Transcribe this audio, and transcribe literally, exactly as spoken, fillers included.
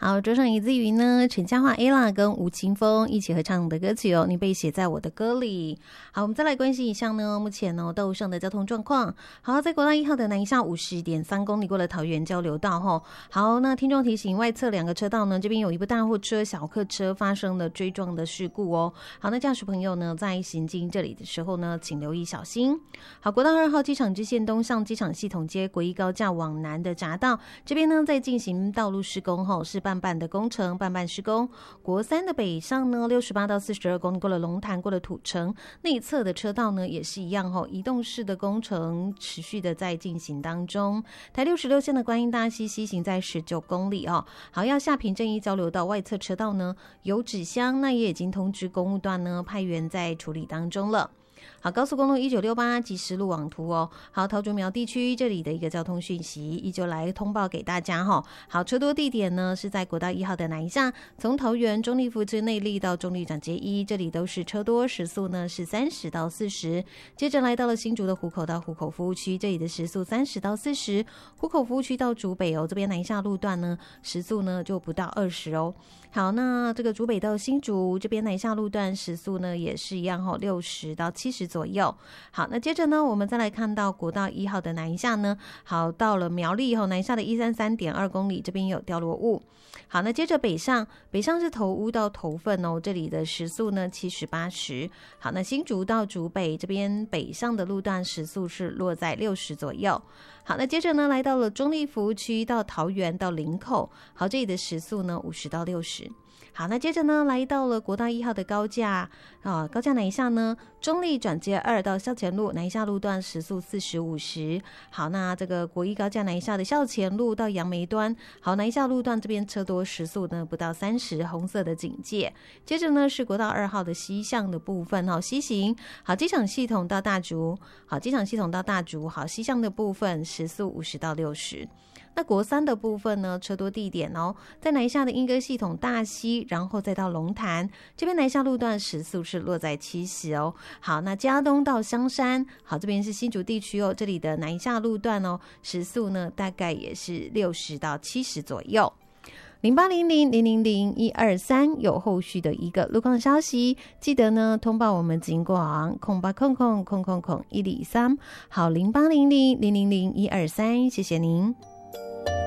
好，桌上以至于呢，陈嘉桦 Ella 跟吴青峰一起合唱的歌曲哦，你被写在我的歌里。好，我们再来关心一下呢，目前呢道路上的交通状况。好，在国道一号的南一下五十点三公里过了桃园交流道吼。好，那听众提醒，外侧两个车道呢，这边有一部大货车、小客车发生了追撞的事故哦。好，那驾驶朋友呢，在行经这里的时候呢，请留意小心。好，国道二号机场支线东向机场系统街国一高架往南的匝道，这边呢在进行道路施工后，是半半的工程，半半施工。国三的北上呢，六十八到四十二公里过了龙潭，过了土城，内侧的车道呢也是一样哦，移动式的工程持续的在进行当中。台六十六线的观音大溪西行在十九公里哦。好，要下平正一交流道外侧车道呢有纸箱，那也已经通知公务段呢派员在处理当中了。好，高速公路一九六八即时路网图哦。好，桃竹苗地区这里的一个交通讯息依旧来通报给大家哈、哦。好，车多地点呢是在国道一号的南下，从桃园中立福之内坜到中立转接一，这里都是车多，时速呢是三十到四十。接着来到了新竹的湖口到湖口服务区，这里的时速三十到四十。湖口服务区到竹北哦，这边南下路段呢时速呢就不到二十哦。好，那这个竹北到新竹这边南下路段时速呢也是一样哦，六十到七十左右。好，那接着呢我们再来看到国道一号的南下呢，好，到了苗栗后南下的一三三点二公里，这边有掉落物。好，那接着北上，北上是头屋到头份哦，这里的时速呢七十八十。好，那新竹到竹北这边北上的路段时速是落在六十左右。好，那接着呢来到了中立服务区到桃园到林口，好，这里的时速呢五十到六十。好，那接着呢来到了国道一号的高架啊，高架南下呢中立转接二到校前路南下路段时速四十五十。好，那这个国一高架南下的校前路到杨梅端，好，南下路段这边车多，时速呢不到三十，红色的警戒。接着呢是国道二号的西向的部分哈，西行好，机场系统到大竹，好，机场系统到大竹，好，西向的部分时速五十到六十。那国三的部分呢，车多地点哦，在南下的莺歌系统大溪，然后再到龙潭，这边南下路段时速是落在七十哦。好，那嘉东到香山，好，这边是新竹地区哦，这里的南下路段哦，时速呢大概也是六十到七十左右。零八零零零零零一二三有后续的一个路况消息，记得呢通报我们警广空八空空空空空一零三，好，零八零零零零零一二三，谢谢您。